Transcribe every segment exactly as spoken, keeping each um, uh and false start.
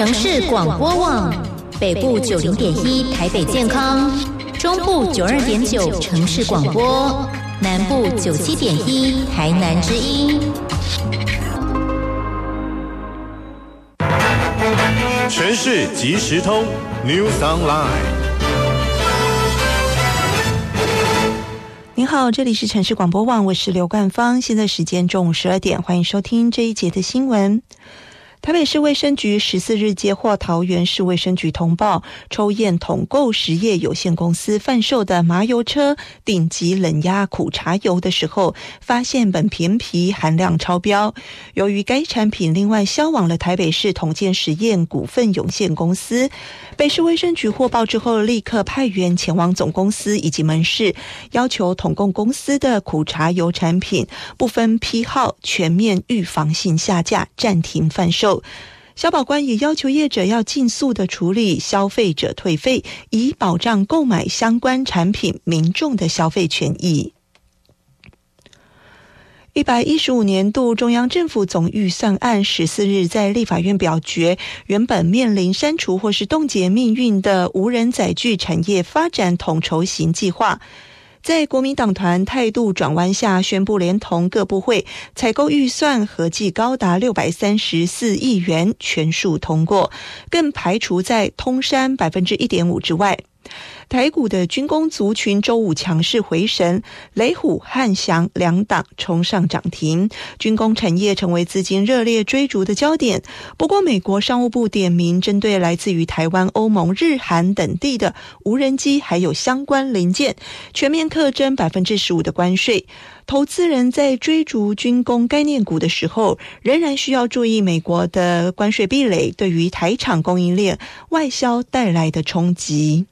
城市广播网，北部九零点一台北健康，中部九二点九城市广播，南部九七点一台南之音。 全市即时通 News Online。 您好，这里是城市广播网，我是刘冠芳，现在时间中午十二点，欢迎收听这一节的新闻。台北市卫生局十四日接获桃园市卫生局通报，抽验统购实业有限公司贩售的麻油车顶级冷压苦茶油的时候，发现苯醅醚含量超标。由于该产品另外销往了台北市统建实验股份有限公司，北市卫生局获报之后，立刻派员前往总公司以及门市，要求统购公司的苦茶油产品不分批号全面预防性下架，暂停贩售。消保官也要求业者要尽速的处理消费者退费，以保障购买相关产品民众的消费权益。一百一十五年度中央政府总预算案十四日在立法院表决，原本面临删除或是冻结命运的无人载具产业发展统筹型计划，在国民党团态度转弯下，宣布连同各部会采购预算合计高达六百三十四亿元，全数通过，更排除在通删 百分之一点五 之外。台股的军工族群周五强势回神，雷虎、汉翔两档冲上涨停，军工产业成为资金热烈追逐的焦点。不过美国商务部点名针对来自于台湾、欧盟、日韩等地的无人机还有相关零件，全面课征 百分之十五 的关税。投资人在追逐军工概念股的时候，仍然需要注意美国的关税壁垒对于台厂供应链外销带来的冲击。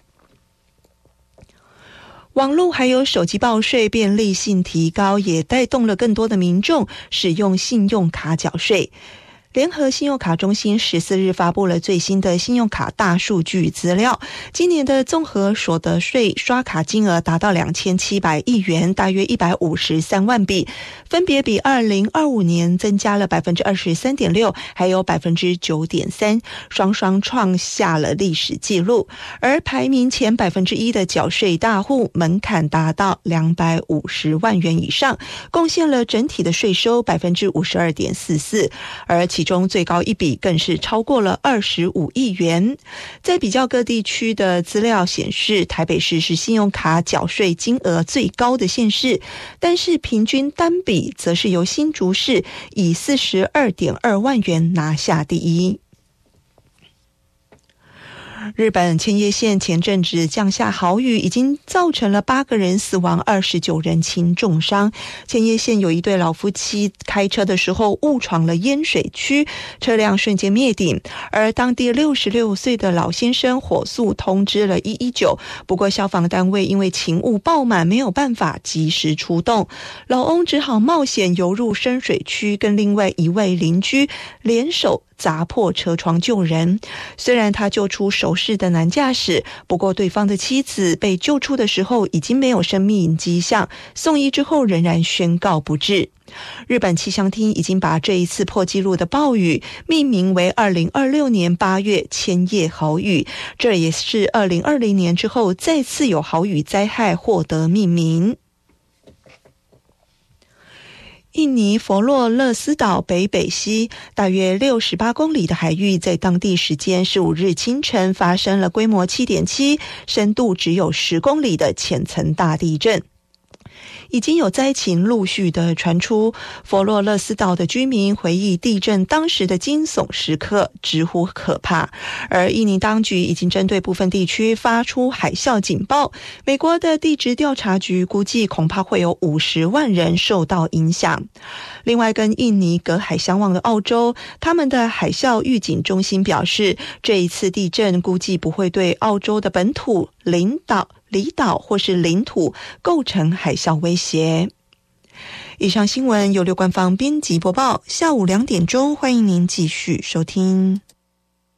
网络还有手机报税便利性提高，也带动了更多的民众使用信用卡缴税。联合信用卡中心十四日发布了最新的信用卡大数据资料，今年的综合所得税刷卡金额达到两千七百亿元，大约一百五十三万笔，分别比二零二五年增加了 百分之二十三点六 还有 百分之九点三， 双双创下了历史纪录。而排名前 百分之一 的缴税大户门槛达到两百五十万元以上，贡献了整体的税收 百分之五十二点四四， 而其中最高一笔更是超过了二十五亿元。在比较各地区的资料显示，台北市是信用卡缴税金额最高的县市，但是平均单笔则是由新竹市以 四十二点二万元拿下第一。日本千叶县前阵子降下豪雨，已经造成了八个人死亡，二十九人轻重伤。千叶县有一对老夫妻开车的时候误闯了淹水区，车辆瞬间灭顶，而当地六十六岁的老先生火速通知了一一九，不过消防单位因为勤务爆满，没有办法及时出动，老翁只好冒险游入深水区，跟另外一位邻居联手砸破车窗救人。虽然他救出熟识的男驾驶，不过对方的妻子被救出的时候已经没有生命迹象，送医之后仍然宣告不治。日本气象厅已经把这一次破纪录的暴雨命名为二零二六年八月千叶豪雨，这也是二零二零年之后再次有豪雨灾害获得命名。印尼佛罗勒斯岛北北西大约六十八公里的海域，在当地时间十五日清晨发生了规模 七点七、深度只有十公里的浅层大地震。已经有灾情陆续的传出，佛罗勒斯岛的居民回忆地震当时的惊悚时刻，直呼可怕。而印尼当局已经针对部分地区发出海啸警报，美国的地质调查局估计恐怕会有五十万人受到影响。另外，跟印尼隔海相望的澳洲，他们的海啸预警中心表示，这一次地震估计不会对澳洲的本土、领岛离岛或是领土构成海啸威胁。以上新闻由刘冠芳编辑播报，下午两点钟欢迎您继续收听。